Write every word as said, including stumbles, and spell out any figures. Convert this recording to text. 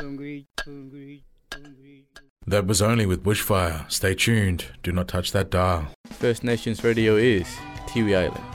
That was only with Bushfire. Stay tuned. Do not touch that dial. First Nations Radio is Tiwi Island.